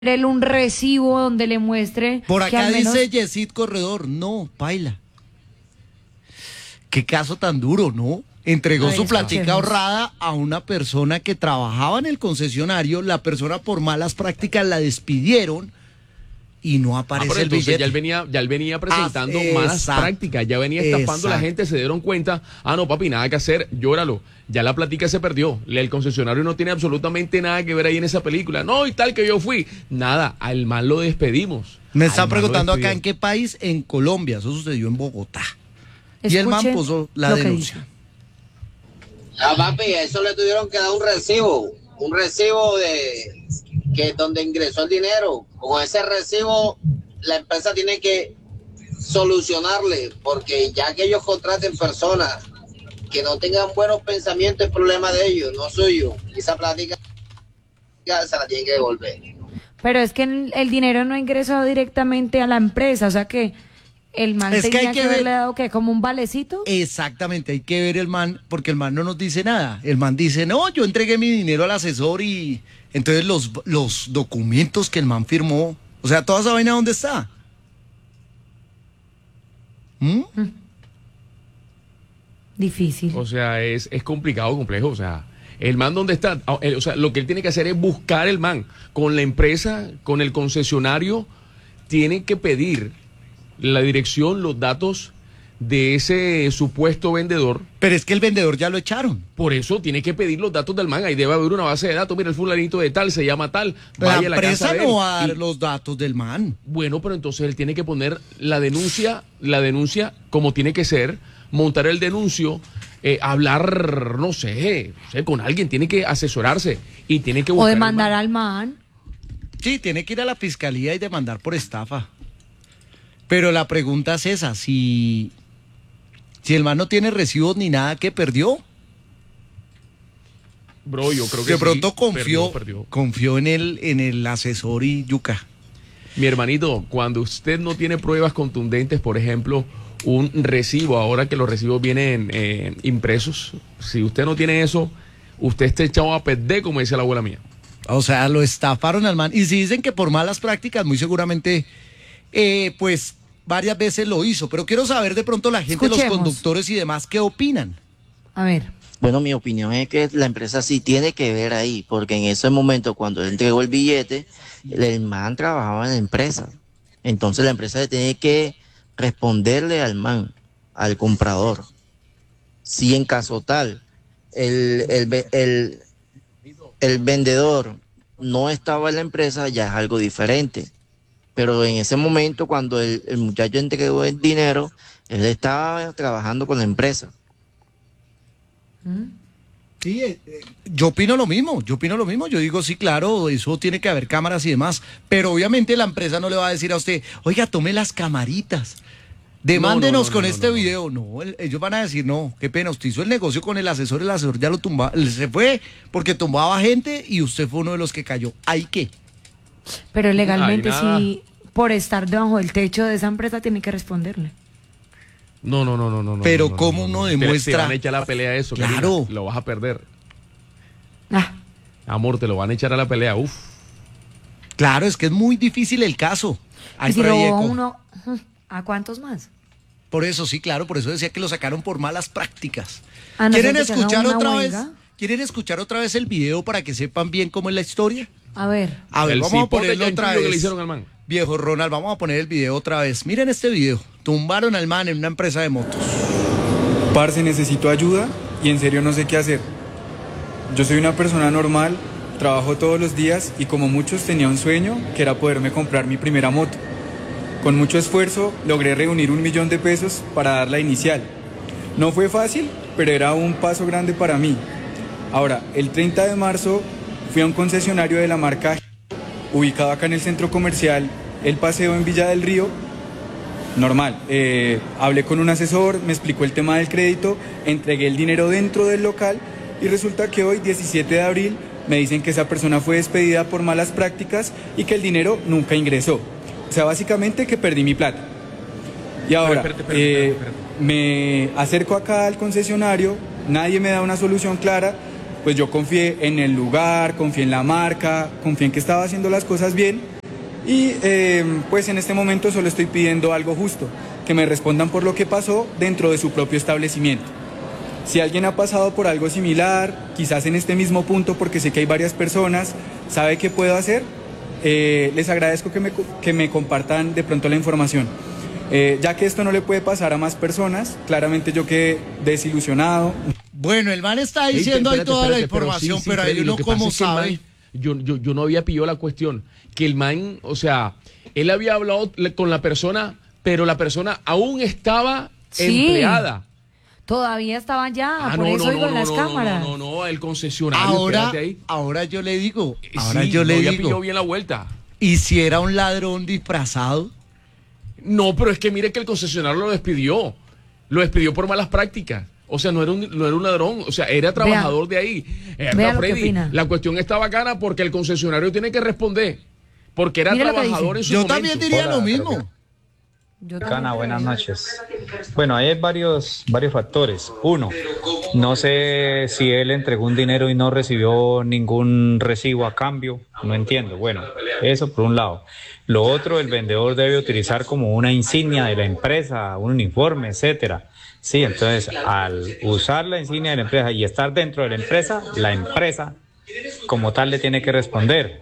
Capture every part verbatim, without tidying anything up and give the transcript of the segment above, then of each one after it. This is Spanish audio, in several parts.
él un recibo donde le muestre. Por que acá al menos... dice Yesid Corredor, no, paila. Qué caso tan duro, ¿no? Entregó Ay, su escuchemos. plática ahorrada a una persona que trabajaba en el concesionario, la persona por malas prácticas la despidieron y no aparece ah, pero el entonces billete. ya él venía, ya él venía presentando Ah, malas exacto, prácticas, ya venía estafando exacto. a la gente, se dieron cuenta, ah no papi, nada que hacer, llóralo, ya la plática se perdió, el concesionario no tiene absolutamente nada que ver ahí en esa película, no y tal que yo fui, nada, al man lo despedimos. Me están Al man lo preguntando acá despidieron. en qué país, en Colombia, eso sucedió en Bogotá. Y el man Escuche puso la lo que denuncia. dice. Ah, papi, a eso le tuvieron que dar un recibo, un recibo de que donde ingresó el dinero. Con ese recibo la empresa tiene que solucionarle, porque ya que ellos contraten personas que no tengan buenos pensamientos, es problema de ellos, no suyo. Y esa plática se la tienen que devolver. Pero es que el, el dinero no ha ingresado directamente a la empresa, o sea que el man Es que tenía hay que, que ver- haberle dado ¿qué? Como un valecito. Exactamente, hay que ver el man, porque el man no nos dice nada. El man dice, no, yo entregué mi dinero al asesor y entonces los, los documentos que el man firmó, o sea, toda esa vaina, ¿dónde está? ¿Mm? Difícil. O sea, es, es complicado, complejo, o sea, el man donde está, Ah, el- o sea, lo que él tiene que hacer es buscar el man con la empresa, con el concesionario, tiene que pedir la dirección, los datos de ese supuesto vendedor. Pero es que el vendedor ya lo echaron. Por eso tiene que pedir los datos del man. Ahí debe haber una base de datos. Mira, el fulanito de tal se llama tal. La Vaya a la casa empresa de él. no va a dar Y- los datos del man. Bueno, pero entonces él tiene que poner la denuncia, la denuncia como tiene que ser, montar el denuncio, eh, hablar, no sé, no sé, con alguien, tiene que asesorarse y tiene que O buscar. el demandar man. al man. Sí, tiene que ir a la fiscalía y demandar por estafa. Pero la pregunta es esa, si, si el man no tiene recibos ni nada, ¿qué perdió? Bro, yo creo que De sí, pronto confió, perdió, perdió. confió en el, en el asesor y yuca. Mi hermanito, cuando usted no tiene pruebas contundentes, por ejemplo, un recibo, ahora que los recibos vienen eh, impresos, si usted no tiene eso, usted está echado a perder, como dice la abuela mía. O sea, lo estafaron al man. Y si dicen que por malas prácticas, muy seguramente, eh, pues varias veces lo hizo. Pero quiero saber de pronto la gente, los Escuchemos. conductores y demás, ¿qué opinan? A ver. Bueno, mi opinión es que la empresa sí tiene que ver ahí, porque en ese momento cuando él entregó el billete, el man trabajaba en la empresa. Entonces la empresa tiene que responderle al man, al comprador. Si en caso tal, el, el, ve- el, el vendedor no estaba en la empresa, ya es algo diferente. Pero en ese momento, cuando el, el muchacho entregó el dinero, él estaba trabajando con la empresa. Sí, eh, eh, yo opino lo mismo, yo opino lo mismo, yo digo, sí, claro, eso tiene que haber cámaras y demás, pero obviamente la empresa no le va a decir a usted, oiga, tome las camaritas, demándenos No, no, no, con no, este no, no. video. No, el- ellos van a decir, no, qué pena, usted hizo el negocio con el asesor, el asesor ya lo tumbaba, se fue porque tumbaba gente y usted fue uno de los que cayó. ¿Ahí qué? Pero legalmente Ay, nada. sí, por estar debajo del techo de esa empresa tiene que responderle. No, no, no, no, no. Pero no, no, ¿cómo no, no. uno Te- demuestra? Te van a echar a la pelea eso, Claro. Karina, lo vas a perder. Ah, Amor, te lo van a echar a la pelea, uf. Claro, es que es muy difícil el caso. Ay, y si por ahí robó eco. uno, ¿a cuántos más? Por eso, sí, claro, por eso decía que lo sacaron por malas prácticas. A no ¿Quieren ser que se haga escuchar una otra huelga. vez? ¿Quieren escuchar otra vez el video para que sepan bien cómo es la historia? A ver. A ver, El vamos a cipote ponerlo otra chanchullo que le vez. hicieron al man. Viejo Ronald, vamos a poner el video otra vez. Miren este video. Tumbaron al man en una empresa de motos. Parce, necesito ayuda y en serio no sé qué hacer. Yo soy una persona normal, trabajo todos los días y como muchos tenía un sueño que era poderme comprar mi primera moto. Con mucho esfuerzo logré reunir un millón de pesos para dar la inicial. No fue fácil, pero era un paso grande para mí. Ahora, el treinta de marzo fui a un concesionario de la marca ubicado acá en el centro comercial El Paseo en Villa del Río. Normal, eh, hablé con un asesor, me explicó el tema del crédito, entregué el dinero dentro del local y resulta que hoy, diecisiete de abril, me dicen que esa persona fue despedida por malas prácticas y que el dinero nunca ingresó. O sea, básicamente que perdí mi plata. Y ahora, Espérate, espérate, eh, espérate, espérate. me acerco acá al concesionario, nadie me da una solución clara, pues yo confié en el lugar, confié en la marca, confié en que estaba haciendo las cosas bien. Y eh, pues en este momento solo estoy pidiendo algo justo, que me respondan por lo que pasó dentro de su propio establecimiento. Si alguien ha pasado por algo similar, quizás en este mismo punto, porque sé que hay varias personas, sabe qué puedo hacer, eh, les agradezco que me, que me compartan de pronto la información. Eh, ya que esto no le puede pasar a más personas, claramente yo quedé desilusionado. Bueno, el man está Ey, diciendo ahí espérate, toda la espérate, pero información, sí, sí, pero ahí Freddy, uno lo que pasa como es que el sabe. man- yo, yo, yo no había pillado la cuestión. Que el man, o sea, él había hablado le- con la persona, pero la persona aún estaba Sí. empleada. Todavía estaban ya, Ah, por no, eso no, digo no, en no, las no, cámaras. no, no, no, el concesionario, Ahora, espérate ahí. ahora yo le digo, ahora Sí, yo no le había digo, pillado bien la vuelta. ¿y si era un ladrón disfrazado? No, pero es que mire que el concesionario lo despidió. Lo despidió por malas prácticas. O sea, no era un, no era un ladrón, o sea, era trabajador de ahí. Eh, vea lo que Freddy, opina. la cuestión está bacana porque el concesionario tiene que responder. Porque era Mira lo que trabajador en dice. su Yo momento. también diría Hola, lo creo mismo. Yo Cana, también buenas creo. noches. Bueno, ahí hay varios, varios factores. Uno, no sé si él entregó un dinero y no recibió ningún recibo a cambio. No entiendo. Bueno, eso por un lado. Lo otro, el vendedor debe utilizar como una insignia de la empresa, un uniforme, etcétera. Sí, entonces al usar la insignia de la empresa y estar dentro de la empresa, la empresa como tal le tiene que responder.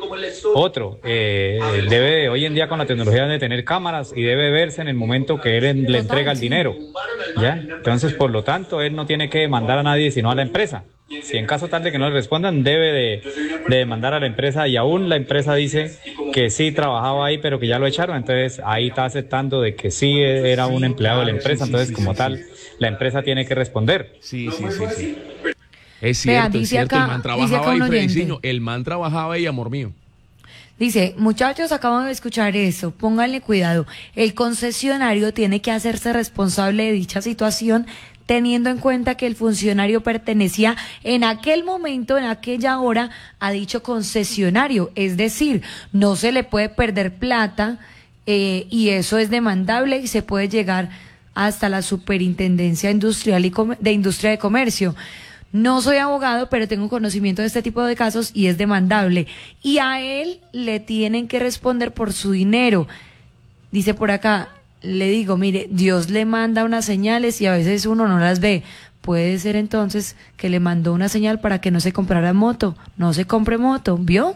Otro, eh, debe hoy en día con la tecnología de tener cámaras y debe verse en el momento que él en- le entrega el dinero, ¿ya? Entonces, por lo tanto, él no tiene que demandar a nadie sino a la empresa. Si en caso tal de que no le respondan, debe de, de demandar a la empresa y aún la empresa dice que sí trabajaba ahí, pero que ya lo echaron, entonces ahí está aceptando de que sí era un empleado de la empresa, entonces como tal, la empresa tiene que responder. Sí, sí, sí, sí. Es Vean, cierto, es dice cierto. acá- el man dice trabajaba acá ahí, un oyente. Frediciño. El man trabajaba ahí, amor mío. Dice, muchachos, acaban de escuchar eso, pónganle cuidado. El concesionario tiene que hacerse responsable de dicha situación, teniendo en cuenta que el funcionario pertenecía en aquel momento, en aquella hora, a dicho concesionario. Es decir, no se le puede perder plata eh, y eso es demandable y se puede llegar hasta la Superintendencia Industrial y Com- de Industria de Comercio. No soy abogado, pero tengo conocimiento de este tipo de casos y es demandable. Y a él le tienen que responder por su dinero. Dice por acá, le digo, mire, Dios le manda unas señales y a veces uno no las ve. Puede ser entonces que le mandó una señal para que no se comprara moto. No se compre moto, ¿vio?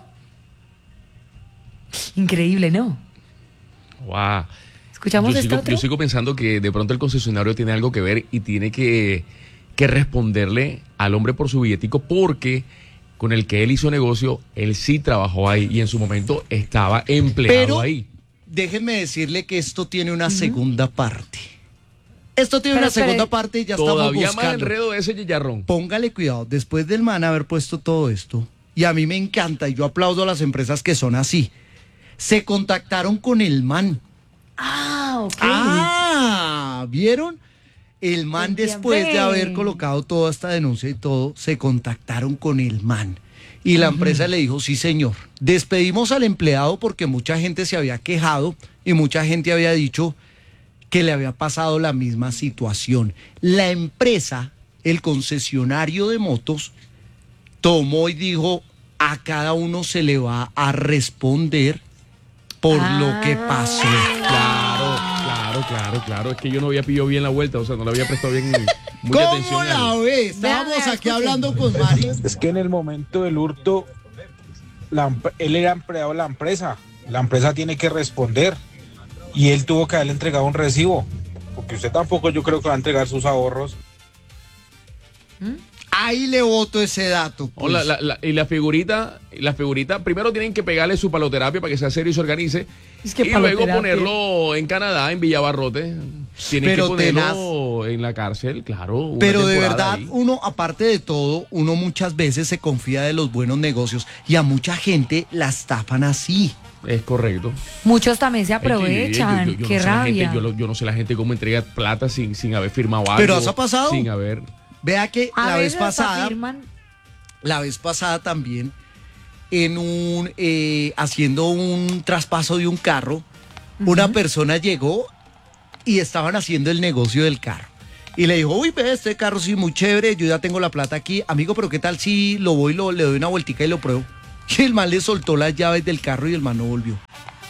Increíble, ¿no? Wow. ¿Escuchamos yo esto sigo, otro? yo sigo pensando que de pronto el concesionario tiene algo que ver y tiene que, que responderle al hombre por su billetico porque con el que él hizo negocio, él sí trabajó ahí y en su momento estaba empleado Pero ahí. déjeme decirle que esto tiene una segunda parte. Esto tiene Pero una segunda espere, parte y ya Todavía estamos más buscando. enredo de ese chicharrón. Póngale cuidado, después del man haber puesto todo esto, y a mí me encanta, y yo aplaudo a las empresas que son así, se contactaron con el man. Ah, ok. Ah, ¿vieron? El man Entiendo. después de haber colocado toda esta denuncia y todo, se contactaron con el man. Y la empresa le dijo, sí señor, despedimos al empleado porque mucha gente se había quejado y mucha gente había dicho que le había pasado la misma situación. La empresa, el concesionario de motos, tomó y dijo, a cada uno se le va a responder por Ah. lo que pasó. Claro, claro, claro, claro. Es que yo no había pillado bien la vuelta, o sea, no le había prestado bien mucha ¿Cómo atención. la al- ve? Estábamos Vea, vea, aquí escuchen. hablando con Mari. Es que en el momento del hurto, la empre- él era empleado de la empresa. La empresa tiene que responder. Y él tuvo que haberle entregado un recibo. Porque usted tampoco yo creo que va a entregar sus ahorros. Ahí le voto ese dato. pues. Hola, la- la- y la figurita, y la figurita, primero tienen que pegarle su paloterapia para que sea serio y se organice. Es que y luego paloterapia. ponerlo en Canadá, en Villabarrote. Tienen Pero que ponerlo en la cárcel, claro. una Pero de temporada verdad, ahí. uno, aparte de todo, uno muchas veces se confía de los buenos negocios y a mucha gente la estafan así. Es correcto. Muchos también se Es que yo- aprovechan. yo- yo- yo Qué no sé la rabia. gente- yo, lo- yo no sé la gente cómo entrega plata sin, sin haber firmado algo. ¿Pero eso ha pasado? Sin haber. Vea que A la vez veces hasta pasada, firman. la vez pasada también, en un eh, haciendo un traspaso de un carro, una persona llegó y estaban haciendo el negocio del carro. Y le dijo, uy, ve, este carro sí, muy chévere, yo ya tengo la plata aquí. Amigo, pero ¿qué tal si lo voy, lo, le doy una vueltica y lo pruebo? Y el man le soltó las llaves del carro y el man no volvió.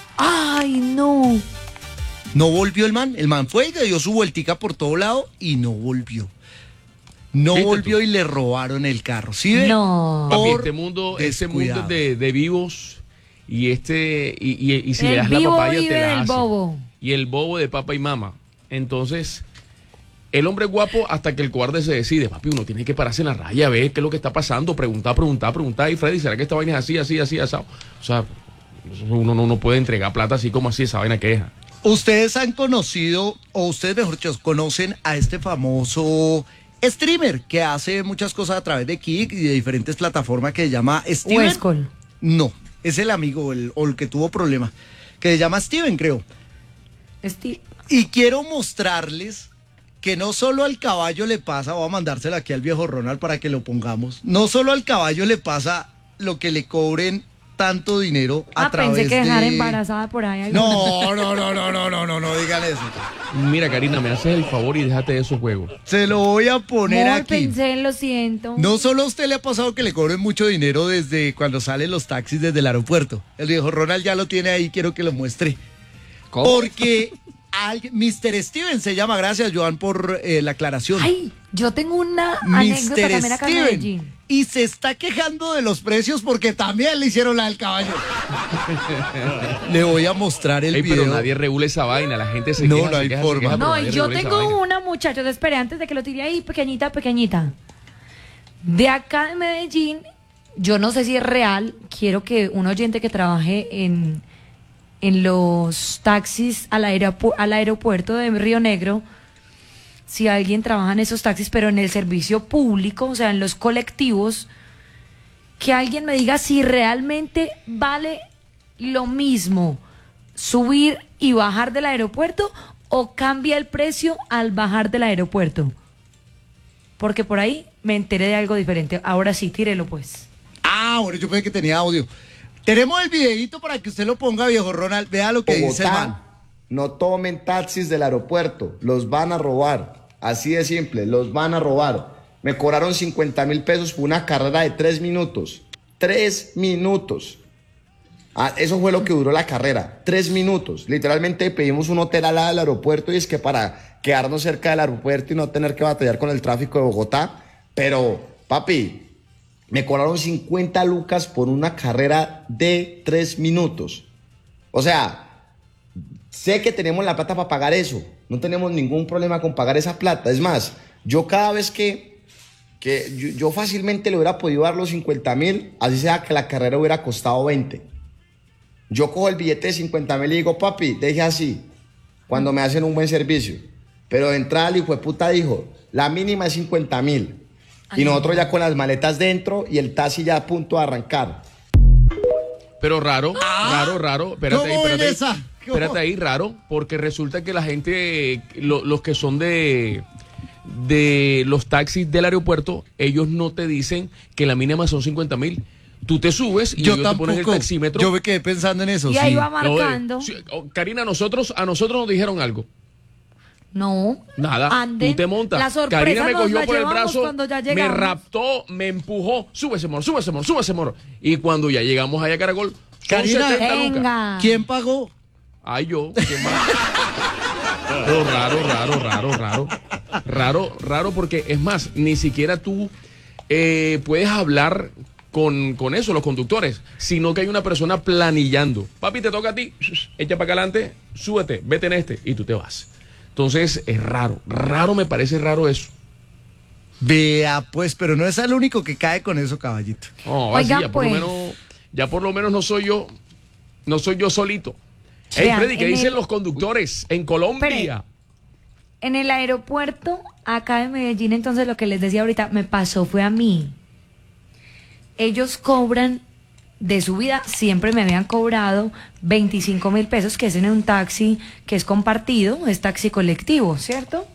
Ay, no. No volvió el man. El man fue y le dio su vueltica por todo lado y no volvió. No ¿Viste volvió tú? y le robaron el carro. ¿Sí ve? No. Papi, Por este mundo, este mundo descuidado. es de, de vivos y este y, y, y si El le das la vivo papaya vive te la del hace. bobo. Y el bobo de papá y mamá. Entonces, el hombre es guapo hasta que el cobarde se decide. Papi, uno tiene que pararse en la raya, ver qué es lo que está pasando, preguntar, preguntar, preguntar. Y Freddy, ¿será que esta vaina es así, así, así, así? O sea, uno no, no puede entregar plata así como así esa vaina que es. Ustedes han conocido, o ustedes mejor dicho, conocen a este famoso streamer que hace muchas cosas a través de Kik y de diferentes plataformas que se llama Steven. Huescol. No, es el amigo el, o el que tuvo problema, que se llama Steven, creo. Steve. Y quiero mostrarles que no solo al caballo le pasa, voy a mandárselo aquí al viejo Ronald para que lo pongamos, no solo al caballo le pasa lo que le cobren tanto dinero a Ah, través pensé que dejar de... embarazada por ahí. alguna. No, no, no, no, no, no, no, no digan eso. Mira, Karina, me haces el favor y déjate de esos juegos. Se lo voy a poner Amor, aquí. pensé, lo siento. No solo a usted le ha pasado que le cobren mucho dinero desde cuando salen los taxis desde el aeropuerto. El viejo Ronald ya lo tiene ahí, quiero que lo muestre. Porque alguien, mister Steven se llama, gracias Joan por eh, la aclaración. Ay, yo tengo una anécdota mister también acá en Steven. Medellín. Y se está quejando de los precios porque también le hicieron la del caballo. Le voy a mostrar el Ey, video. pero nadie regula esa vaina, la gente se No, queja, no se hay queja, se forma. queja, pero No, nadie y yo regula esa tengo vaina. una, muchachos, espere, antes de que lo tire ahí, pequeñita, pequeñita. De acá de Medellín, yo no sé si es real, quiero que un oyente que trabaje en, en los taxis al, aeropu- al aeropuerto de Río Negro, si alguien trabaja en esos taxis, pero en el servicio público, o sea, en los colectivos, que alguien me diga si realmente vale lo mismo subir y bajar del aeropuerto o cambia el precio al bajar del aeropuerto. Porque por ahí me enteré de algo diferente. Ahora sí, tírelo pues. Ah, bueno, yo pensé que tenía audio. Tenemos el videito para que usted lo ponga, viejo Ronald. Vea lo que dice el man. Bogotá, no tomen taxis del aeropuerto, los van a robar. Así de simple, los van a robar. Me cobraron cincuenta mil pesos por una carrera de tres minutos. Tres minutos. Ah, eso fue lo que duró la carrera. Tres minutos. Literalmente pedimos un hotel al lado del aeropuerto y es que para quedarnos cerca del aeropuerto y no tener que batallar con el tráfico de Bogotá. Pero, papi, me cobraron cincuenta lucas por una carrera de tres minutos. O sea, sé que tenemos la plata para pagar eso. No tenemos ningún problema con pagar esa plata. Es más, yo cada vez que, que yo, yo fácilmente le hubiera podido dar los cincuenta mil, así sea que la carrera hubiera costado veinte. Yo cojo el billete de cincuenta mil y digo, papi, deje así, cuando me hacen un buen servicio. Pero de entrada el hijo de puta dijo, la mínima es cincuenta mil. Y nosotros ya con las maletas dentro y el taxi ya a punto de arrancar. Pero raro, raro, raro. Espérate ahí, ¿Cómo espérate ven ahí. esa? ¿Cómo? Espérate ahí, raro, porque resulta que la gente, lo- los que son de, de los taxis del aeropuerto, ellos no te dicen que la mínima son cincuenta mil. Tú te subes y Yo ellos te ponen el tampoco. taxímetro. Yo me quedé pensando en eso. Y sí. ahí va No, eh, marcando. sí, oh, Karina, nosotros, a nosotros nos dijeron algo. No. Nada, Anden. tú te montas. La sorpresa Karina me nos cogió la por el llevamos brazo, cuando ya me llegamos. raptó, me empujó. Súbese, amor, súbese, amor, súbese, amor. Y cuando ya llegamos allá a Caracol, son Karina, setenta lucas. Venga. ¿Quién pagó? Ay, yo, ¿qué más? Pero raro, raro, raro, raro. Raro, raro, porque es más, ni siquiera tú eh, puedes hablar con, con eso, los conductores, sino que hay una persona planillando. Papi, te toca a ti, echa para acá adelante, súbete, vete en este, y tú te vas. Entonces, es raro, raro me parece raro eso. Vea, pues, pero no es el único que cae con eso, caballito. No, Oigan, así, ya por lo pues. menos, ya por lo menos no soy yo, no soy yo solito. Hey, Vean, Freddy, ¿qué en dicen el- los conductores en Colombia? Espere. En el aeropuerto, acá de Medellín, entonces lo que les decía ahorita, me pasó fue a mí. Ellos cobran de subida, siempre me habían cobrado veinticinco mil pesos, que es en un taxi que es compartido, es taxi colectivo, ¿cierto?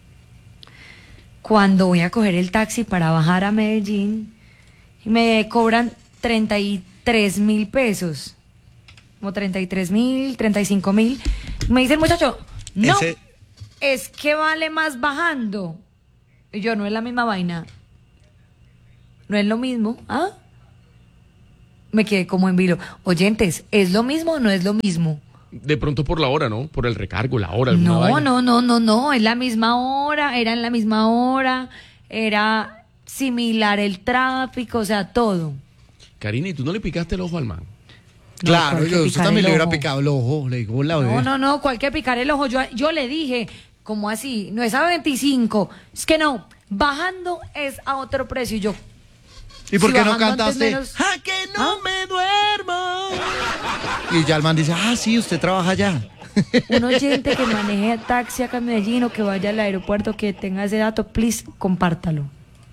Cuando voy a coger el taxi para bajar a Medellín, me cobran treinta y tres mil pesos. Como treinta y tres mil, treinta y cinco mil. Me dice el muchacho, no, Ese- es que vale más bajando. Y yo, no es la misma vaina. No es lo mismo, ¿ah? Me quedé como en vilo. Oyentes, ¿es lo mismo o no es lo mismo? De pronto por la hora, ¿no? Por el recargo, la hora. No, vaina. no, no, no, no, es la misma hora, era en la misma hora, era similar el tráfico, o sea, todo. Karina, ¿y tú no le picaste el ojo al man? Claro, ¿cuál que yo usted picar también el le hubiera ojo? picado el ojo, le digo la bebé. No, no, no, cualquier picar el ojo, yo, yo le dije, ¿cómo así? No es a veinticinco, es que no, bajando es a otro precio, y yo... ¿Y por si qué no bajando antes cantaste? menos- ¡Ah, que no ¿Ah? me duermo! Y ya el man dice, ah, sí, usted trabaja allá. Un oyente que maneje taxi acá en Medellín o que vaya al aeropuerto que tenga ese dato, please, compártalo.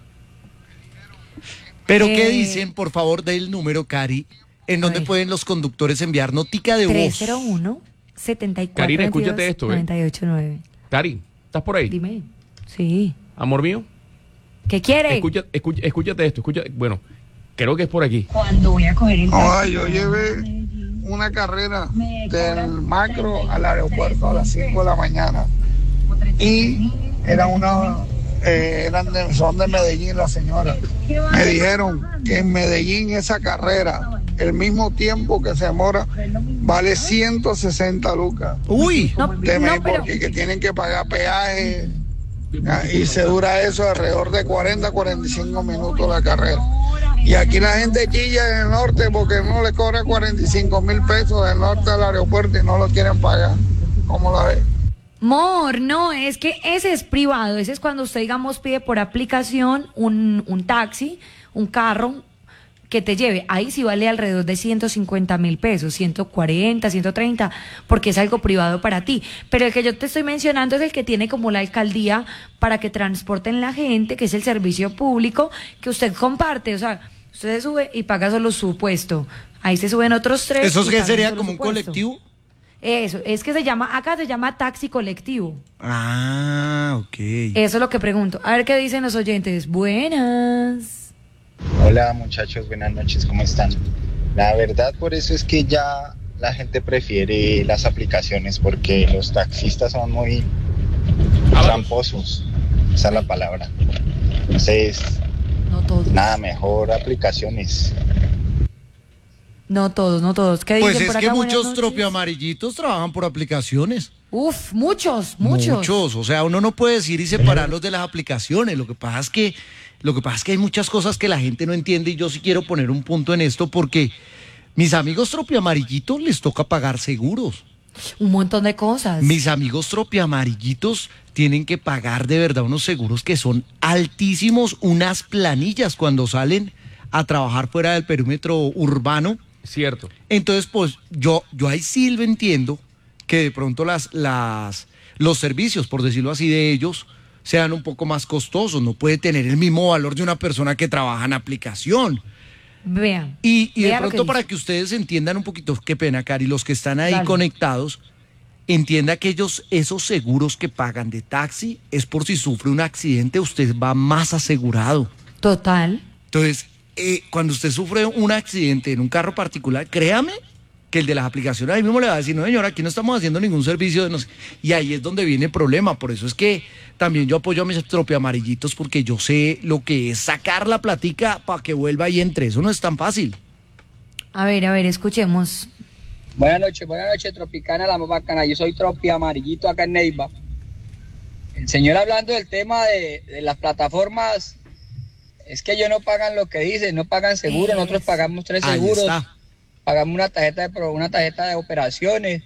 Pero Eh, ¿qué dicen? Por favor, dé el número, Cari, en donde ver. pueden los conductores enviar notica de tres voz. cero uno, setenta y cuatro, Karina, veintidós, escúchate esto, ¿eh? noventa y ocho nueve. Cari, ¿estás por ahí? Dime. Sí. Amor mío, ¿Qué quiere? escucha, escucha, escúchate esto, escucha, bueno, creo que es por aquí. Cuando voy a coger el Ay, yo llevé una carrera del macro al aeropuerto a las cinco de la mañana y era una, eh, eran de, son de Medellín las señoras. Me dijeron que en Medellín esa carrera, el mismo tiempo que se demora, vale ciento sesenta lucas. Uy, No, Deme, no, pero- porque que tienen que pagar peaje ah, y se dura eso alrededor de cuarenta a cuarenta y cinco minutos la carrera. Y aquí la gente chilla en el norte porque no le cobra cuarenta y cinco mil pesos del norte al aeropuerto y no lo quieren pagar. ¿Cómo la ve? Mor, no, es que ese es privado, ese es cuando usted, digamos, pide por aplicación un, un taxi, un carro que te lleve. Ahí sí vale alrededor de ciento cincuenta mil pesos, ciento cuarenta, ciento treinta, porque es algo privado para ti. Pero el que yo te estoy mencionando es el que tiene como la alcaldía para que transporten la gente, que es el servicio público que usted comparte, o sea, usted se sube y paga solo su puesto. Ahí se suben otros tres. ¿eso y qué pagan sería solo como su un puesto. colectivo? Eso, es que se llama, acá se llama taxi colectivo. Ah, ok. Eso es lo que pregunto. A ver qué dicen los oyentes. Buenas. Hola muchachos, buenas noches, ¿cómo están? La verdad por eso es que ya la gente prefiere las aplicaciones porque los taxistas son muy tramposos, esa es la palabra. Entonces, No todos. nada, mejor aplicaciones. No todos, no todos. ¿Qué dicen Pues es por que acá? Buenas muchos noches. tropioamarillitos trabajan por aplicaciones. Uf, muchos, muchos. Muchos, o sea, uno no puede decir y separarlos de las aplicaciones. Lo que pasa es que, lo que pasa es que hay muchas cosas que la gente no entiende y yo sí quiero poner un punto en esto porque mis amigos tropioamarillitos les toca pagar seguros. Un montón de cosas. Mis amigos tropioamarillitos tienen que pagar de verdad unos seguros que son altísimos, unas planillas cuando salen a trabajar fuera del perímetro urbano. Cierto. Entonces, pues yo, yo ahí sí lo entiendo que de pronto las, las, los servicios, por decirlo así, de ellos sean un poco más costosos. No puede tener el mismo valor de una persona que trabaja en aplicación. Vean. Y, y de Vea lo que pronto dice. para que ustedes entiendan un poquito, qué pena, Cari, los que están ahí Dale. conectados, entienda que ellos, esos seguros que pagan de taxi es por si sufre un accidente, usted va más asegurado. Total. Entonces, eh, cuando usted sufre un accidente en un carro particular, créame que el de las aplicaciones ahí mismo le va a decir, no señora, aquí no estamos haciendo ningún servicio de no sé. Y ahí es donde viene el problema. Por eso es que también yo apoyo a mis tropioamarillitos porque yo sé lo que es sacar la platica para que vuelva y entre. Eso no es tan fácil. A ver, a ver, escuchemos. Buenas noches, buenas noches, Tropicana, la más bacana. Yo soy Tropi Amarillito acá en Neiva. El señor hablando del tema de, de las plataformas, es que ellos no pagan lo que dicen, no pagan seguro, nosotros pagamos tres Ahí seguros, está. pagamos una tarjeta de pro- una tarjeta de operaciones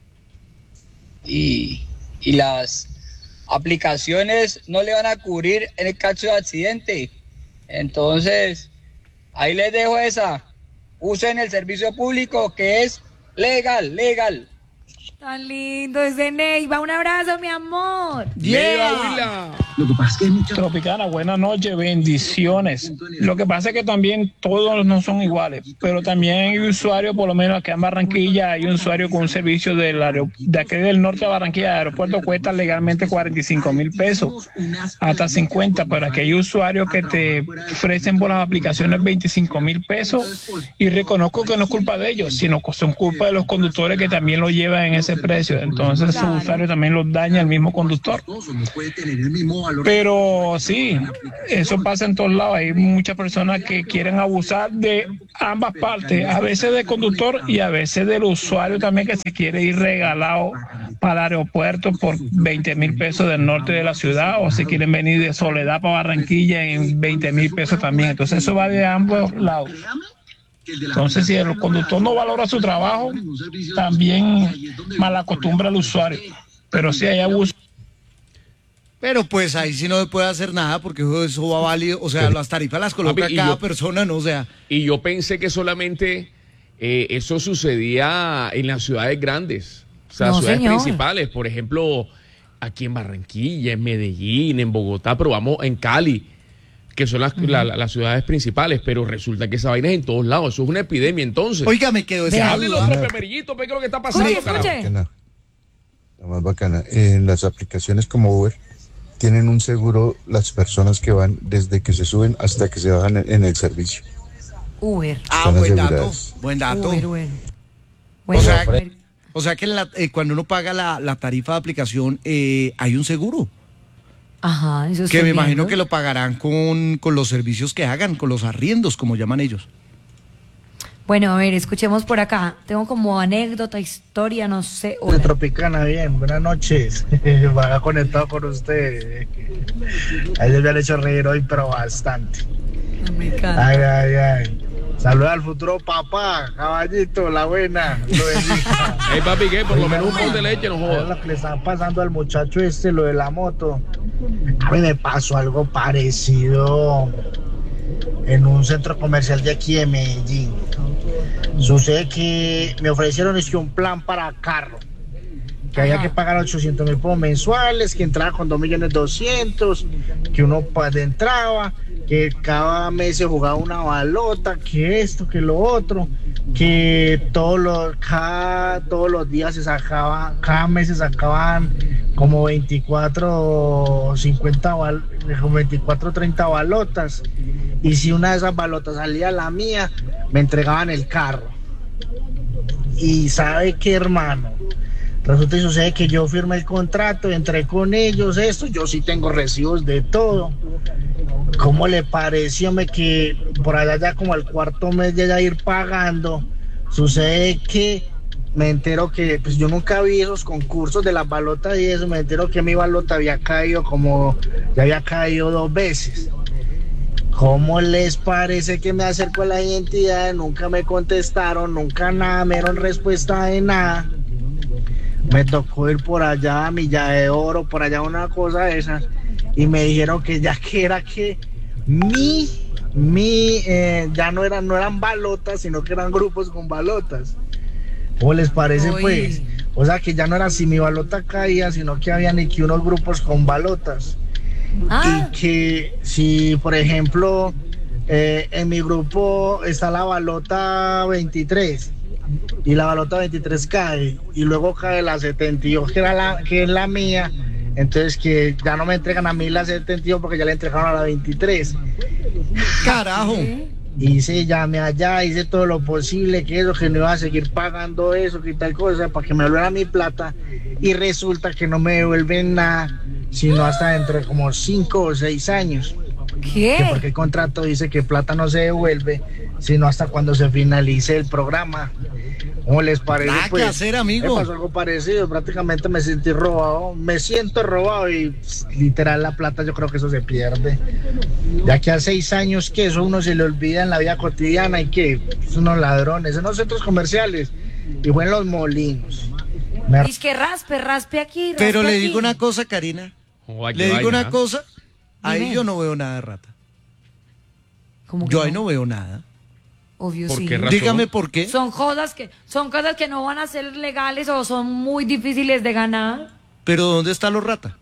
y, y las aplicaciones no le van a cubrir en el caso de accidente. Entonces, ahí les dejo esa. Usen el servicio público que es legal, legal. Tan lindo desde Neiva. Un abrazo, mi amor. Yeah. Lo que pasa es que hay muchas... Tropicana, buenas noches, bendiciones. Lo que pasa es que también todos no son iguales, pero también hay usuarios, por lo menos acá en Barranquilla, hay un usuario con un servicio del aerop- de aquí del norte de Barranquilla, el aeropuerto cuesta legalmente cuarenta y cinco mil pesos, hasta cincuenta, pero aquí hay usuarios que te ofrecen por las aplicaciones veinticinco mil pesos y reconozco que no es culpa de ellos, sino que son culpa de los conductores que también lo llevan en ese ese precio. Entonces su usuario también los daña el mismo conductor. Pero sí, eso pasa en todos lados. Hay muchas personas que quieren abusar de ambas partes, a veces del conductor y a veces del usuario también, que se quiere ir regalado para el aeropuerto por veinte mil pesos del norte de la ciudad, o se quieren venir de Soledad para Barranquilla en veinte mil pesos también. Entonces eso va de ambos lados. Entonces, si el conductor no valora su trabajo, también malacostumbra al usuario. Pero sí hay abuso. Pero pues ahí sí no se puede hacer nada, porque eso va válido. O sea, las tarifas las coloca Papi, y cada yo- persona, ¿no? O sea, Y yo pensé que solamente eh, eso sucedía en las ciudades grandes, o sea, No, ciudades señor. principales, por ejemplo, aquí en Barranquilla, en Medellín, en Bogotá, pero vamos, en Cali, que son las, la- la- las ciudades principales, pero resulta que esa vaina es en todos lados, eso es una epidemia entonces. oiga, me quedó esa Hable duda. otro pemerillito, ve qué es lo que está pasando, Escuche, carajo. escuche. Bacana. La más bacana. En las aplicaciones como Uber tienen un seguro las personas que van desde que se suben hasta que se bajan en, en el servicio. Uber. Ah, Están buen dato, aseguradas. buen dato. Uber, Uber. O Bueno, sea, Uber. o sea que la- eh, cuando uno paga la, la tarifa de aplicación, eh, hay un seguro. Ajá, eso Que estoy me imagino viendo. que lo pagarán con, con los servicios que hagan, con los arriendos, como llaman ellos. Bueno, a ver, escuchemos por acá. Tengo como anécdota, historia, no sé. De Tropicana, bien, buenas noches. Va conectado con usted. A ellos me han hecho reír hoy, pero bastante. Me encanta. Ay, ay, ay. Saluda al futuro papá, caballito, la buena. Lo bendiga. Ey, papi, ¿qué? Por lo menos un pot de leche, no Es jodas. lo que le está pasando al muchacho este, lo de la moto. A mí me pasó algo parecido en un centro comercial de aquí de Medellín. Sucede que me ofrecieron es que un plan para carro, que había que pagar ochocientos mil pesos mensuales, que entraba con dos millones doscientos, que uno pa- entraba, que cada mes se jugaba una balota, que esto, que lo otro, que todos los, cada, todos los días se sacaba, cada mes se sacaban como veinticuatro, cincuenta, bal- como veinticuatro, treinta balotas, y si una de esas balotas salía la mía, me entregaban el carro. Y sabe qué, hermano, resulta y sucede que yo firmé el contrato, entré con ellos, esto, yo sí tengo recibos de todo. ¿Cómo le pareció me que por allá ya como al cuarto mes de ya ir pagando, sucede que me entero que, pues yo nunca vi esos concursos de las balotas y eso, me entero que mi balota había caído como, ya había caído dos veces. ¿Cómo les parece que me acerco a la identidad? Nunca me contestaron, nunca nada, me dieron respuesta de nada. Me tocó ir por allá a Milla de Oro, por allá una cosa de esas, y me dijeron que ya que era que mi, mi, eh, ya no eran, no eran balotas, sino que eran grupos con balotas. ¿Cómo les parece, Uy. pues? O sea, que ya no era si mi balota caía, sino que habían aquí unos grupos con balotas. Ah, Y que si, por ejemplo, eh, en mi grupo está la balota veintitrés y la balota veintitrés cae y luego cae la setenta y dos que, era la, que es la mía, entonces que ya no me entregan a mí la setenta y dos porque ya le entregaron a la veintitrés. Carajo. Hice, llamé allá, hice todo lo posible, que eso, que no iba a seguir pagando eso, que tal cosa, para que me devuelvan mi plata, y resulta que no me devuelven nada, sino hasta dentro de como cinco o seis años. ¿qué? Que porque el contrato dice que plata no se devuelve, sino hasta cuando se finalice el programa. ¿Cómo les parece? Nada que Pues, hacer, amigo. me pasó algo parecido, prácticamente me sentí robado, me siento robado y pss, literal la plata yo creo que eso se pierde. Ya que a seis años que eso uno se le olvida en la vida cotidiana y que son unos ladrones en los centros comerciales y fue en los molinos. Me- Dice que raspe, raspe aquí, raspe Pero le aquí. digo una cosa, Karina. Joder, qué Le digo vaina, una ¿eh? cosa. Ahí Dime. yo no veo nada de rata. ¿Cómo que Yo ahí no veo nada. Obvio, ¿Por sí. qué razón? Dígame por qué. Son cosas que son cosas que no van a ser legales o son muy difíciles de ganar, Pero ¿dónde están los ratas?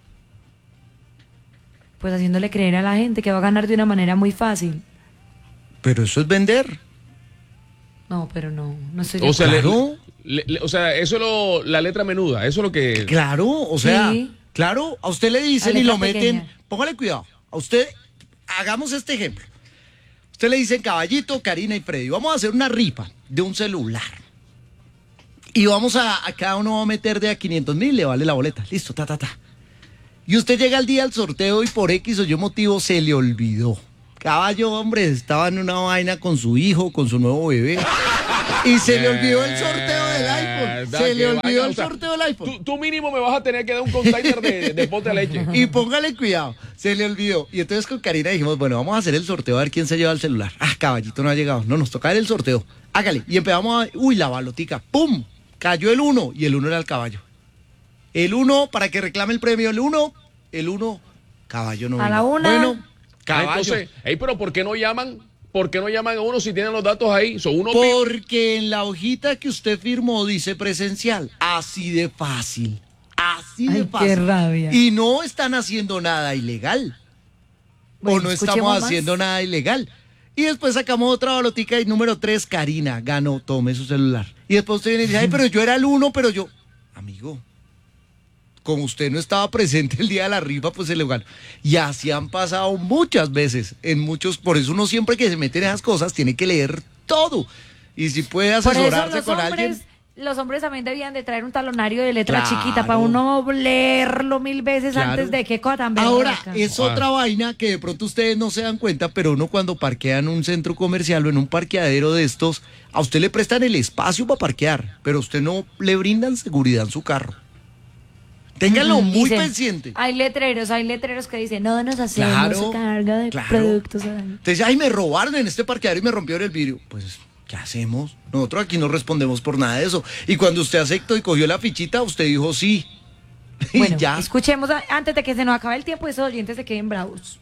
pues haciéndole creer a la gente que va a ganar de una manera muy fácil. Pero eso es vender. No, pero no, no estoy de O sea, le- Claro. le- le- o sea, eso es lo, la letra menuda, eso es lo que... Claro, o sea, Sí. claro, a usted le dicen La y letra lo meten. pequeña. Póngale cuidado. A usted, hagamos este ejemplo. Usted le dicen, caballito, Karina y Freddy, vamos a hacer una rifa de un celular. Y vamos a, a cada uno va a meter de a quinientos mil, le vale la boleta. Listo, ta, ta, ta. Y usted llega al día del sorteo y por X o Y motivo se le olvidó. Caballo, hombre, estaba en una vaina con su hijo, con su nuevo bebé. Y se le olvidó el sorteo del iPhone. Se le olvidó el sorteo del iPhone. Tú, tú mínimo me vas a tener que dar un container de, de pote de leche. Y póngale cuidado, se le olvidó. Y entonces con Karina dijimos, bueno, vamos a hacer el sorteo a ver quién se lleva el celular. Ah, caballito no ha llegado. No, nos toca ver el sorteo. Hágale. Y empezamos a... Uy, la balotica. ¡Pum! Cayó el uno y el uno era el caballo. El uno, para que reclame el premio, el uno, el uno, caballo no A vino. la una. Bueno, Ah, caballo. entonces, ey, pero ¿por qué no llaman? ¿Por qué no llaman a uno si tienen los datos ahí? Son uno Porque en la hojita que usted firmó dice presencial. Así de fácil. Así de Ay, fácil. qué rabia. Y no están haciendo nada ilegal. Bueno, o no escuchemos estamos más. haciendo nada ilegal. Y después sacamos otra balotica y número tres, Karina, ganó, tome su celular. Y después usted viene y dice, ay, pero yo era el uno, pero yo... Amigo, como usted no estaba presente el día de la rifa, pues se le ganó. Y así han pasado muchas veces, en muchos... Por eso uno siempre que se mete en esas cosas tiene que leer todo. Y si puede Por eso asesorarse los con hombres, alguien... los hombres también debían de traer un talonario de letra Claro. chiquita para uno leerlo mil veces Claro. antes de qué cosa tan Ahora, berraca. es otra vaina que de pronto ustedes no se dan cuenta, pero uno cuando parquea en un centro comercial o en un parqueadero de estos, a usted le prestan el espacio para parquear, pero a usted no le brindan seguridad en su carro. Ténganlo Ujú, muy dicen, pendiente. Hay letreros, hay letreros que dicen, no nos hacemos Claro, cargo de claro. productos. Entonces, ay, me robaron en este parqueadero y me rompieron el vidrio. Pues, ¿qué hacemos? Nosotros aquí no respondemos por nada de eso. Y cuando usted aceptó y cogió la fichita, usted dijo sí. Bueno, y ya. escuchemos a- antes de que se nos acabe el tiempo y esos oyentes se queden bravos.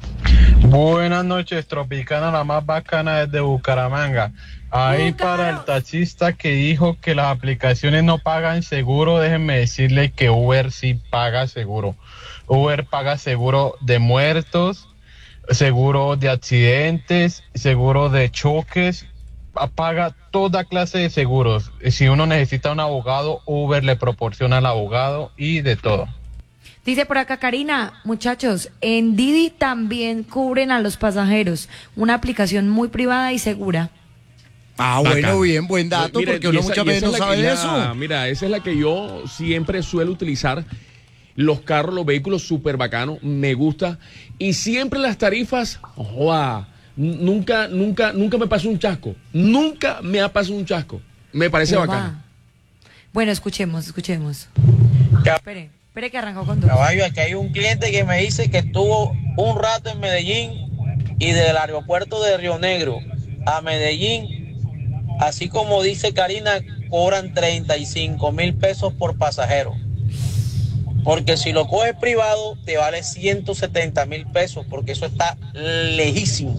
Buenas noches, Tropicana, la más bacana desde Bucaramanga. Ahí para el taxista que dijo que las aplicaciones no pagan seguro, déjenme decirle que Uber sí paga seguro. Uber paga seguro de muertos, seguro de accidentes, seguro de choques, paga toda clase de seguros. Si uno necesita un abogado, Uber le proporciona al abogado y de todo. Dice por acá Karina, muchachos, en Didi también cubren a los pasajeros. Una aplicación muy privada y segura. Ah, bueno, bien, buen dato, Mira, porque y uno esa- muchas y veces esa no es la sabe que de la- eso. Mira, esa es la que yo siempre suelo utilizar. Los carros, los vehículos súper bacanos, me gusta. Y siempre las tarifas, joa, n- nunca, nunca, nunca me pasó un chasco. Nunca me ha pasado un chasco. Me parece Uva. bacano. Bueno, escuchemos, escuchemos. Espere, espere que arrancó con dos. Caballo, aquí hay un cliente que me dice que estuvo un rato en Medellín y del aeropuerto de Río Negro a Medellín, así como dice Karina, cobran treinta y cinco mil pesos por pasajero. Porque si lo coges privado, te vale ciento setenta mil pesos, porque eso está lejísimo.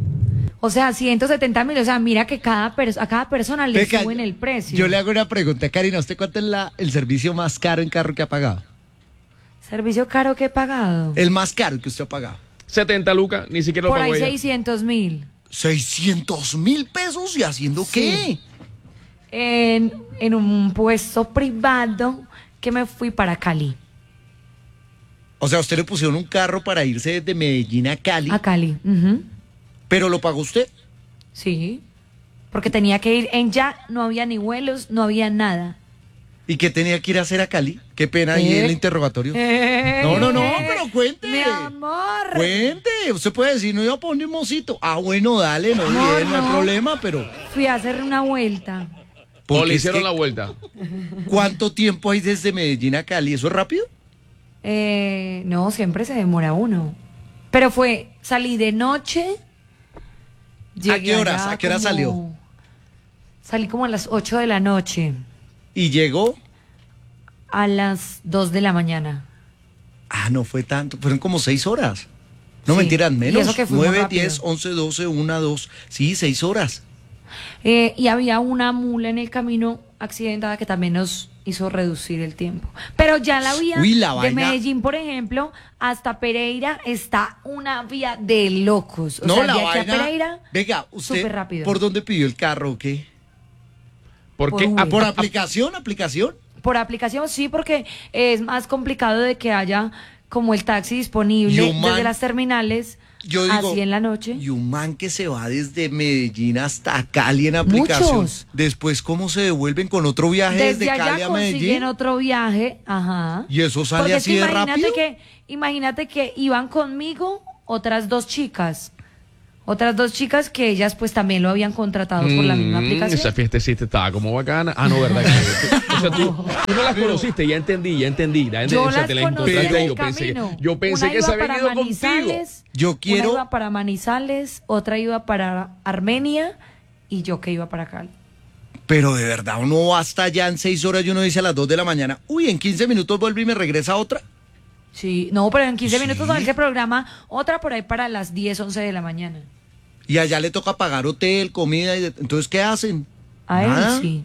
O sea, ciento setenta mil, o sea, mira que cada perso- a cada persona le Venga, suben el precio. Yo le hago una pregunta, Karina, ¿usted cuánto es la, el servicio más caro en carro que ha pagado? Servicio caro que he pagado. El más caro que usted ha pagado. setenta lucas, ni siquiera lo Por pago ahí ella. seiscientos mil. ¿seiscientos mil pesos? ¿Y haciendo Sí. qué? En, en un puesto privado que me fui para Cali. O sea, usted le pusieron un carro para irse desde Medellín a Cali, A Cali. Ujú. pero lo pagó usted. Sí. Porque tenía que ir en ya, no había ni vuelos, no había nada. ¿Y qué tenía que ir a hacer a Cali? Qué pena ahí ¿Eh? el interrogatorio. Eh, No, no, no, pero cuente. Mi amor. Cuente. Usted puede decir, no iba a poner un mocito. Ah, bueno, dale, no, No, bien, no hay no. problema, pero... Fui a hacer una vuelta. O porque le es hicieron que- la vuelta. ¿Cuánto tiempo hay desde Medellín a Cali? ¿Eso es rápido? Eh, no, siempre se demora uno. Pero fue, salí de noche. ¿A llegué qué horas? allá ¿A qué hora como- salió? Salí como a las ocho de la noche. ¿Y llegó? A las dos de la mañana. Ah, no fue tanto, fueron como seis horas. No Sí. mentiran, Y menos. eso que fuimos Nueve, rápido. diez, once, doce, una, dos. Sí, seis horas. Eh, y había una mula en el camino accidentada que también nos hizo reducir el tiempo. Pero ya la vía Uy, la de vaina- Medellín, por ejemplo, hasta Pereira está una vía de locos. O no, sea, la de aquí vaina. a Pereira, Venga, usted, súper rápido. ¿por dónde pidió el carro o qué? ¿Por Por qué? Uber. Ah, ¿por aplicación? ¿Aplicación? por aplicación sí, porque es más complicado de que haya como el taxi disponible Y un man- desde las terminales yo digo, así en la noche. Y un man que se va desde Medellín hasta Cali en aplicación. Muchos. Después, ¿cómo se devuelven con otro viaje desde, desde Cali allá a Medellín? consiguen otro viaje, ajá. ¿Y eso sale Porque así es que de imagínate rápido? Que, imagínate que iban conmigo otras dos chicas. Otras dos chicas que ellas pues también lo habían contratado por la misma Mm, aplicación. Esa fiestecita estaba como bacana. Ah, no, ¿verdad? O sea, tú, tú no las conociste, ya entendí, ya entendí. Ya entendí Yo o sea, las te la conocí encontraste en ahí. el Yo pensé, que- camino. yo pensé Una que se iba habían para ido contigo. Manizales, Yo quiero... Una iba para Manizales, otra iba para Armenia y yo que iba para Cali. Pero de verdad, uno va hasta allá en seis horas y uno dice a las dos de la mañana, uy, en quince minutos vuelve y me regresa otra. Sí, no, pero en quince Sí. minutos no, él se programa otra por ahí para las diez, once de la mañana. Y allá le toca pagar hotel, comida, y de- entonces, ¿qué hacen? A él Nada. sí.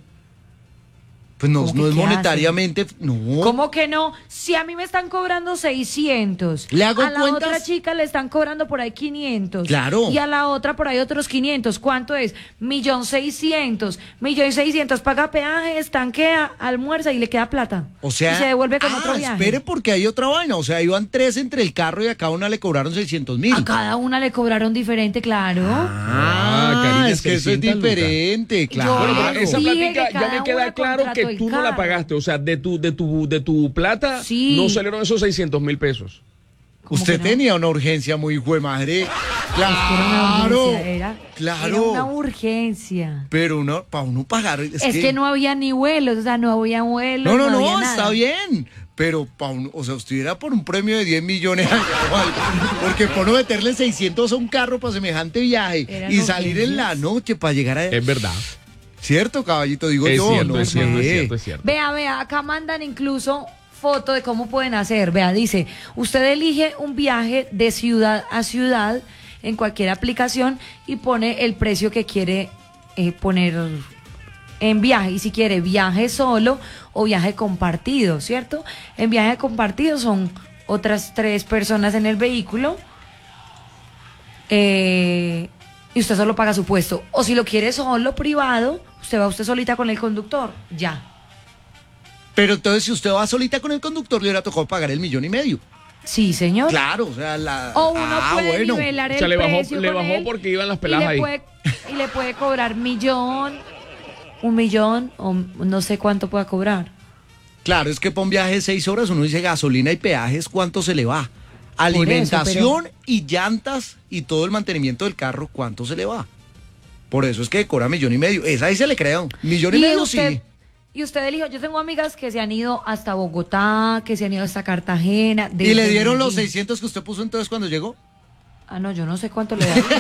Pues no, ¿Cómo que no es qué monetariamente, no. ¿Cómo que no? Si a mí me están cobrando seiscientos, ¿Le hago a la cuentas? otra chica le están cobrando por ahí quinientos. Claro. Y a la otra por ahí otros quinientos. ¿Cuánto es? Millón seiscientos. Millón seiscientos. Paga peaje, estanquea, almuerza y le queda plata. O sea, Y se devuelve con ah, otro viaje. espere porque hay otra vaina, o sea, iban tres entre el carro y a cada una le cobraron seiscientos mil. A cada una le cobraron diferente, claro. Ah, Karina, es que eso es seiscientas lucas. diferente, claro. Bueno, pero esa Dije plática que ya cada me queda una claro contrató que el tú no la carro. pagaste. O sea, de tu, de tu, de tu plata Sí. no salieron esos seiscientos mil pesos. Usted que no? tenía una urgencia muy hijo de madre. Era una Claro, urgencia, era, claro. era una urgencia. Pero uno, para uno pagar. Es, Es que, no había ni vuelos, o sea, no había vuelos. No, no, no, había nada. está bien. Pero, pa uno, o sea, usted era por un premio de diez millones allá o algo, porque por no meterle seiscientos a un carro para semejante viaje Eran y salir en urgencias. la noche para llegar a... Es verdad. ¿Cierto, caballito? Digo Es yo, cierto, no es cierto, sé. es cierto, es cierto. Vea, vea, acá mandan incluso foto de cómo pueden hacer. Vea, dice, usted elige un viaje de ciudad a ciudad en cualquier aplicación y pone el precio que quiere eh, poner en viaje. Y si quiere viaje solo o viaje compartido, ¿cierto? En viaje compartido son otras tres personas en el vehículo. Eh, y usted solo paga su puesto. O si lo quiere solo, privado, usted va usted solita con el conductor. Ya. Pero entonces, si usted va solita con el conductor, le hubiera tocado pagar el millón y medio. Sí, señor. Claro, o sea, la... O uno ah, puede bueno. nivelar O el sea, le bajó, precio le con bajó él porque iban las y peladas le ahí. puede, y le puede cobrar millón, un millón, o no sé cuánto pueda cobrar. Claro, es que para un viaje de seis horas uno dice gasolina y peajes, ¿cuánto se le va? Alimentación pero- y llantas y todo el mantenimiento del carro, ¿cuánto se le va? Por eso es que cobra millón y medio. Esa ahí se le creo. Millón y, medio usted, sí. Y usted elijo, yo tengo amigas que se han ido hasta Bogotá, que se han ido hasta Cartagena. ¿Y desde le dieron los Medellín. seiscientos que usted puso entonces cuando llegó? Ah, no, yo no sé cuánto le da.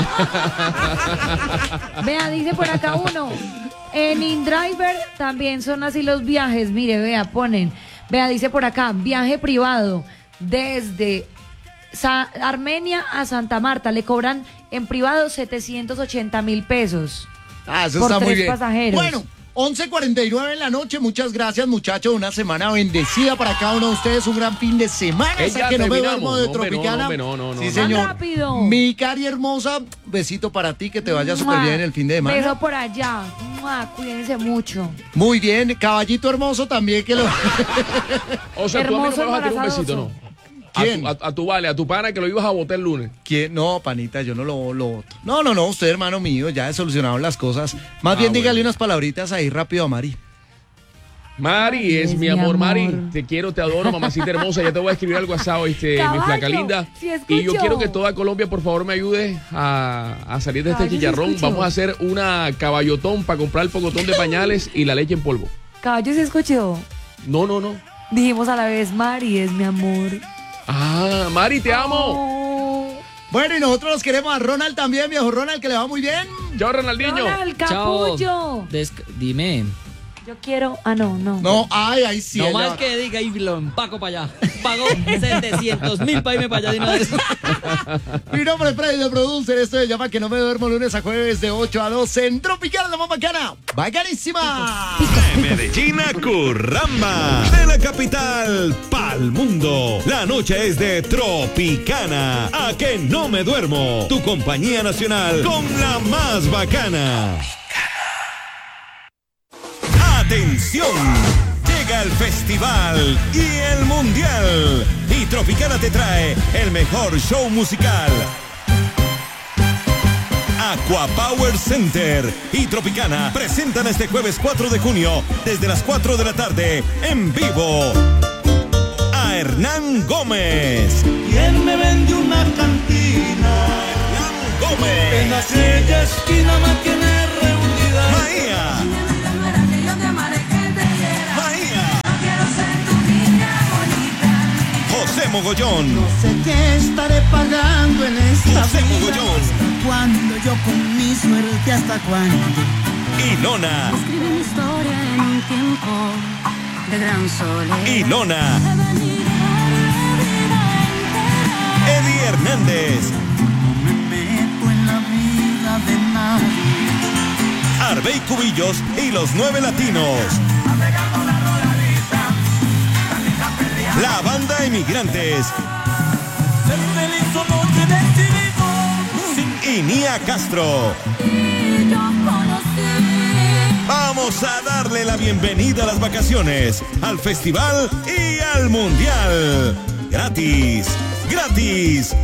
Vea, dice por acá uno. En InDriver también son así los viajes. Mire, vea, ponen. Vea, dice por acá, viaje privado desde Sa- Armenia a Santa Marta. Le cobran en privado setecientos ochenta mil pesos. Ah, eso por está muy tres bien. pasajeros. Bueno, once cuarenta y nueve en la noche. Muchas gracias, muchachos. Una semana bendecida para cada uno de ustedes. Un gran fin de semana. Eh, Hasta ya que no me terminamos. duermo de No, hombre, no, Tropicana. hombre, no, no, no, sí, no. señor. ¡Tan rápido! Mi cari hermosa, besito para ti. Que te vaya súper ¡Mua! bien el fin de semana. Beso por allá. ¡Mua! Cuídense mucho. Muy bien. Caballito hermoso también que lo... O sea, tú a mí no Hermoso me vas a tirar un embarazadoso. besito, ¿no? ¿Quién? A tu, a, a tu vale, a tu pana que lo ibas a votar el lunes. ¿Quién? No, panita, yo no lo, lo voto. No, no, no, usted, hermano mío, ya he solucionado las cosas. Más Ah, bien dígale bueno. unas palabritas ahí rápido a Mari. Mari, Ay, es es mi mi amor, amor. Mari. Te quiero, te adoro, mamacita hermosa. Ya te voy a escribir al WhatsApp, este, mi Caballo, flaca linda. sí y yo escucho. quiero que toda Colombia, por favor, me ayude a, a salir de este Caballo, sí chillarrón. escucho. Vamos a hacer una caballotón para comprar el pocotón de pañales y la leche en polvo. Caballo, ¿se escuchó? No, no, no. Dijimos a la vez, Mari es mi amor. Ah, Mari, te amo. Oh. Bueno, y nosotros los queremos a Ronald también, viejo Ronald, que le va muy bien. Chao, Ronaldinho. Ronald, Chao. capullo. Desc- dime. Yo quiero. Ah, no, no. No, ay, ay, sí. no ella- más que diga y lo empaco para allá. Pago setecientos mil para irme para allá de una vez. Mi nombre es Freddy, de Producer. Esto se llama Que no me duermo lunes a jueves de ocho a doce en Tropicana, la más bacana. ¡Bacanísima! De Medellín a Curramba, de la capital pa'l mundo. La noche es de Tropicana. A que no me duermo. Tu compañía nacional con la más bacana. ¡Atención! Llega el festival y el mundial. Y Tropicana te trae el mejor show musical. Aqua Power Center y Tropicana presentan este jueves cuatro de junio desde las cuatro de la tarde en vivo a Hernán Gómez. ¿Quién me vende una cantina? Hernán Gómez. En aquella esquina más tiene reunida. Maía. Maía. José Mogollón. No sé qué estaré pagando en esta José vida. Mogollón. Cuando yo con mi suerte hasta cuándo. Ilona. Escribe mi historia en un tiempo de gran soledad. Ilona. Eddie Hernández. No me meto en la vida de nadie. Arbey Cubillos y los Nueve Latinos. La banda Emigrantes. Y Nia Castro. Vamos a darle la bienvenida a las vacaciones, al festival y al mundial. Gratis, gratis.